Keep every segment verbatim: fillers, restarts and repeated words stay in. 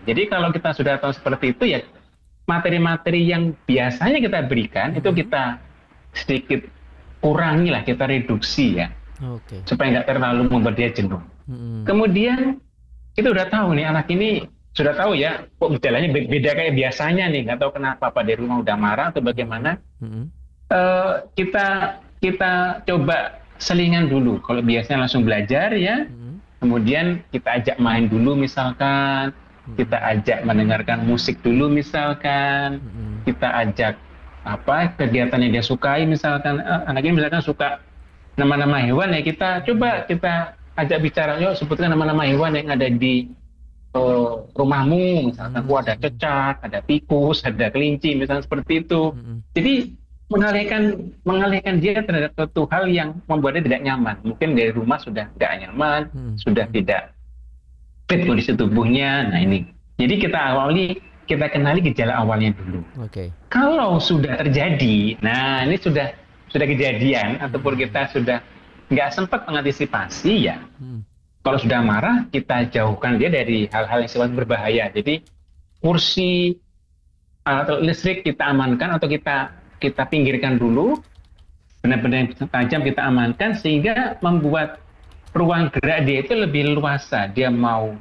Jadi kalau kita sudah tahu seperti itu ya materi-materi yang biasanya kita berikan itu Mm-mm. kita sedikit kurangi lah, kita reduksi ya, Oke. supaya nggak terlalu membuat dia jenuh. Mm-mm. Kemudian kita udah tahu nih anak ini sudah tahu ya kok gejalanya be- beda kayak biasanya nih, nggak tahu kenapa apa dari rumah udah marah atau Mm-mm. bagaimana. Mm-mm. Eh, kita kita coba selingan dulu. Kalau biasanya langsung belajar ya, Mm-mm. kemudian kita ajak main dulu misalkan, kita Mm-mm. ajak mendengarkan musik dulu misalkan, Mm-mm. kita ajak apa kegiatan yang dia sukai misalkan. Eh, anaknya misalkan suka nama-nama hewan ya, kita coba kita ajak bicara, yuk sebutkan nama-nama hewan yang ada di eh, rumahmu misalkan. Oh, ada Mm-mm. cecak, ada tikus, ada kelinci misalnya seperti itu. Mm-mm. Jadi mengalihkan mengalihkan dia terhadap suatu hal yang membuatnya tidak nyaman. Mungkin dari rumah sudah tidak nyaman, sudah Mm-mm. tidak fit kondisi tubuhnya. Nah ini. Jadi kita awali kita kenali gejala awalnya dulu. Oke. Kalau sudah terjadi, nah ini sudah sudah kejadian ataupun Mm-mm. kita sudah nggak sempat mengantisipasi ya. Mm-mm. Kalau sudah marah, kita jauhkan dia dari hal-hal yang sifatnya berbahaya. Jadi kursi atau listrik kita amankan atau kita kita pinggirkan dulu, benar-benar yang tajam kita amankan sehingga membuat ruang gerak dia itu lebih luasa. Dia mau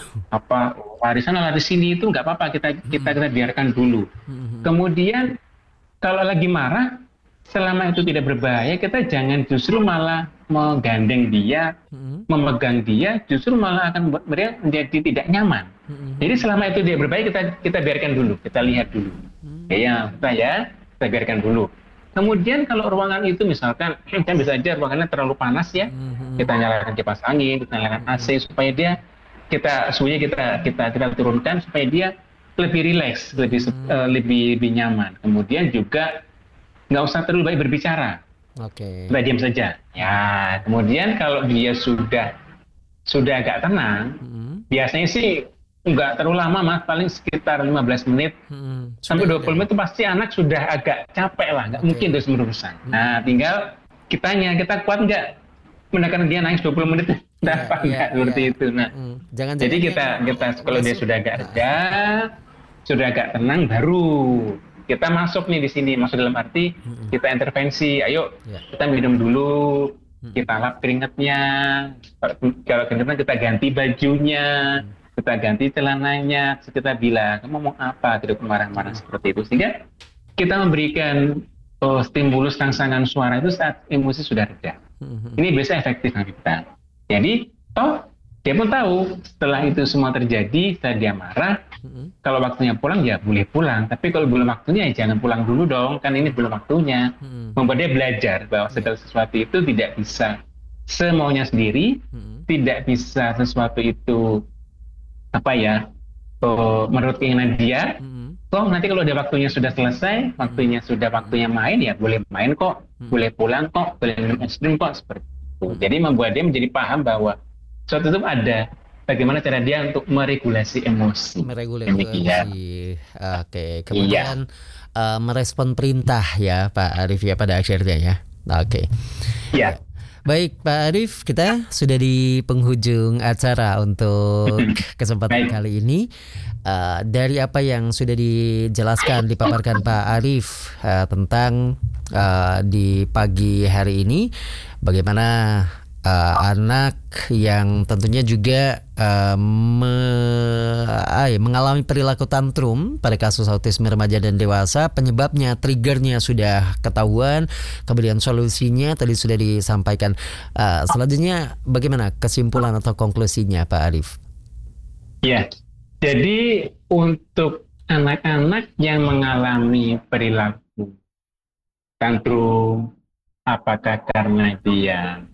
apa lari sana lari sini itu nggak apa-apa, kita kita Mm-mm. kita biarkan dulu. Mm-mm. Kemudian kalau lagi marah, selama itu tidak berbahaya, kita jangan justru malah menggandeng dia, Mm-mm. memegang dia, justru malah akan membuat dia menjadi tidak nyaman. Jadi Mm-mm. selama itu dia berbahaya, kita kita biarkan dulu, kita lihat dulu. Oke, Mm-mm. ya, kita ya, kita biarkan dulu. Kemudian kalau ruangan itu misalkan, kan bisa aja ruangannya terlalu panas ya, kita Mm-mm. nyalakan kipas angin, kita nyalakan A C supaya dia kita suhunya kita kita kita turunkan supaya dia lebih rileks, lebih Mm-mm. eh, lebih lebih nyaman. Kemudian juga nggak usah terlalu banyak berbicara, Oke. kita diam saja. Ya, kemudian kalau dia sudah sudah agak tenang, Mm-mm. biasanya sih nggak terlalu lama mas, paling sekitar lima belas menit Mm-mm. sampai Sudah dua ada puluh ya. menit itu pasti anak sudah agak capek lah, nggak mungkin Oke. terus menerusan. Nah, Mm-mm. tinggal kitanya, kita kuat nggak menekan dia nangis dua puluh menit, Iya, apa iya, nggak iya. seperti itu. Nah, Mm-mm. jadi Jangan-jangan yang kita kita kalau nggak dia suka. sudah agak reda, sudah agak tenang, baru kita masuk nih di sini, masuk dalam arti Mm-mm. kita intervensi. Ayo Ya. kita minum dulu, Mm-mm. kita lap keringatnya. Kalau keringatnya kita ganti bajunya, Mm-mm. kita ganti celananya, terus kita bilang kamu mau apa, tidak marah-marah Mm-mm. seperti itu, sehingga kita memberikan oh, stimulus rangsangan suara itu saat emosi sudah reda. Mm-mm. Ini biasanya efektif bagi kita. Jadi toh dia pun tahu setelah itu semua terjadi, setelah dia marah, Mm-mm. kalau waktunya pulang ya boleh pulang. Tapi kalau belum waktunya ya jangan pulang dulu dong, kan ini belum waktunya. Mm-mm. Membuat dia belajar bahwa Ya. segala sesuatu itu tidak bisa semaunya sendiri, Mm-mm. tidak bisa sesuatu itu apa ya, oh, menurut keinginan dia. Mm-mm. Toh nanti kalau udah waktunya sudah selesai, Mm-mm. waktunya sudah Mm-mm. waktunya main ya boleh main kok, Mm-mm. boleh pulang kok, boleh minum es krim kok seperti itu. Jadi Mm-mm. membuat dia menjadi paham bahwa suatu itu ada bagaimana cara dia untuk meregulasi emosi. Meregulasi. Demikian. Oke, Iya, kemudian eh, merespon perintah ya Pak Arif ya pada akhirnya ya. Oke. Ya. iya. Baik Pak Arif, kita sudah di penghujung acara untuk kesempatan Baik. kali ini. Eh, dari apa yang sudah dijelaskan, dipaparkan Pak Arif eh, tentang eh, di pagi hari ini, bagaimana eh, anak yang tentunya juga eh, me- ah, ya, mengalami perilaku tantrum pada kasus autisme remaja dan dewasa, penyebabnya, triggernya sudah ketahuan, kemudian solusinya tadi sudah disampaikan. Eh, selanjutnya bagaimana kesimpulan atau konklusinya Pak Arif? Ya. Jadi untuk anak-anak yang mengalami perilaku tantrum, apakah karena dia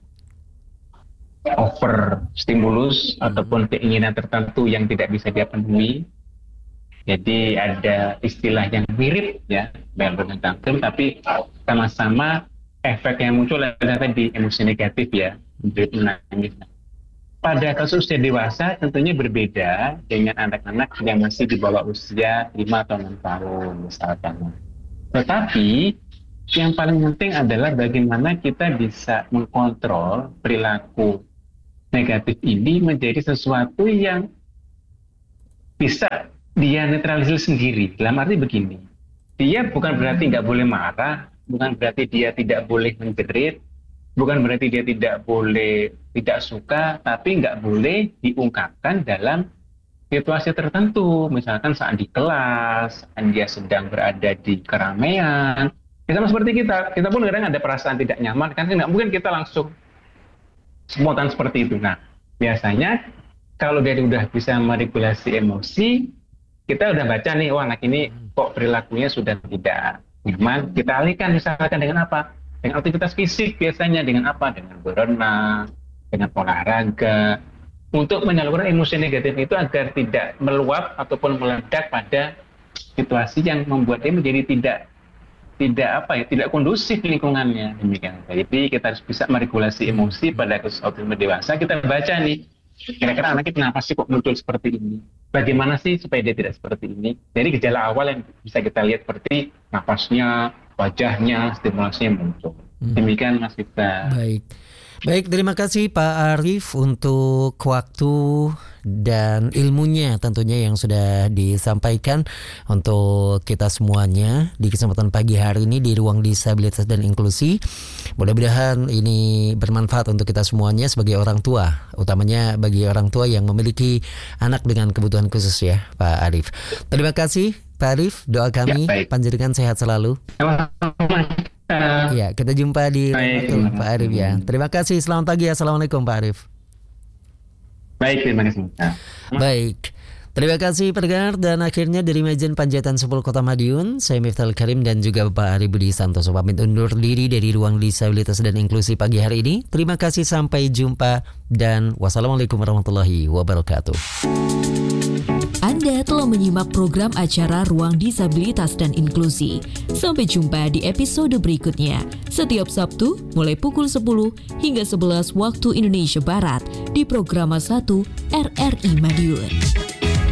over stimulus ataupun keinginan tertentu yang tidak bisa dia penuhi. Jadi ada istilah yang mirip ya dengan tantrum, tapi sama-sama efek yang muncul adalah tadi emosi negatif ya, menjerit menangis. Pada kasus usia dewasa tentunya berbeda dengan anak-anak yang masih di bawah usia lima atau enam tahun misalkan. Tetapi yang paling penting adalah bagaimana kita bisa mengkontrol perilaku negatif ini menjadi sesuatu yang bisa dia netralisir sendiri. Dalam arti begini, dia bukan berarti nggak boleh marah, bukan berarti dia tidak boleh menjerit, bukan berarti dia tidak boleh tidak suka, tapi nggak boleh diungkapkan dalam situasi tertentu, misalkan saat di kelas, saat dia sedang berada di keramaian. Ya, sama seperti kita, kita pun kadang ada perasaan tidak nyaman, kan nggak mungkin kita langsung spontan seperti itu. Nah, biasanya kalau dia sudah bisa meregulasi emosi, kita udah baca nih, wah anak ini kok perilakunya sudah tidak nyaman, kita alihkan misalkan dengan apa? Dengan aktivitas fisik biasanya, dengan apa? Dengan berenang, dengan olahraga, untuk menyalurkan emosi negatif itu agar tidak meluap ataupun meledak pada situasi yang membuat dia menjadi tidak tidak apa ya tidak kondusif lingkungannya, demikian. Jadi kita harus bisa meregulasi emosi pada kasus autisme dewasa. Kita baca nih, kira-kira anaknya kenapa sih kok muncul seperti ini? Bagaimana sih supaya dia tidak seperti ini? Jadi gejala awal yang bisa kita lihat seperti napasnya, wajahnya, stimulasinya muncul. Demikian Mas Vita. Baik. Baik, terima kasih Pak Arief untuk waktu dan ilmunya tentunya yang sudah disampaikan untuk kita semuanya di kesempatan pagi hari ini di Ruang Disabilitas dan Inklusi. Mudah-mudahan ini bermanfaat untuk kita semuanya sebagai orang tua, utamanya bagi orang tua yang memiliki anak dengan kebutuhan khusus ya Pak Arief. Terima kasih Pak Arief, doa kami ya, panjenengan sehat selalu. Ya, kita jumpa di Baik, Pak Arief ya. Terima kasih. Selamat pagi. Assalamualaikum Pak Arief. Baik, terima kasih. Baik. Terima kasih pendengar, dan akhirnya dari Majen Panjaitan sepuluh Kota Madiun, saya Miftahul Karim dan juga Bapak Ari Budi Santoso pamit undur diri dari Ruang Disabilitas dan Inklusi pagi hari ini. Terima kasih, sampai jumpa dan wassalamualaikum warahmatullahi wabarakatuh. Anda telah menyimak program acara Ruang Disabilitas dan Inklusi. Sampai jumpa di episode berikutnya, setiap Sabtu mulai pukul sepuluh hingga sebelas waktu Indonesia Barat di Programa satu R R I Madiun.